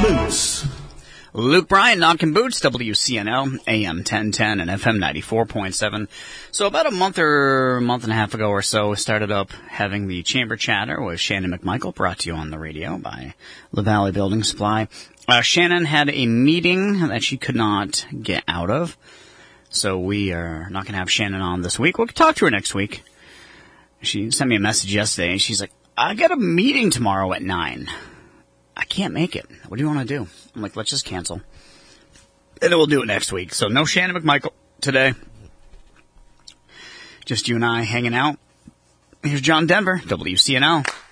Boots. Luke Bryan, Knockin' Boots, WCNO, AM 1010 and FM 94.7. So about a month and a half ago or so, started up having the Chamber Chatter with Shannon McMichael, brought to you on the radio by LaValle Building Supply. Shannon had a meeting that she could not get out of, so we are not going to have Shannon on this week. We'll talk to her next week. She sent me a message yesterday, and she's like, I got a meeting tomorrow at 9. I can't make it. What do you want to do? I'm like, let's just cancel. And then we'll do it next week. So no Shannon McMichael today. Just you and I hanging out. Here's John Denver, WCNO.